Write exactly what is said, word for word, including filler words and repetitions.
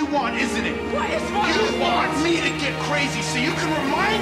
want, isn't it? What is wrong? You want me to get crazy so you can remind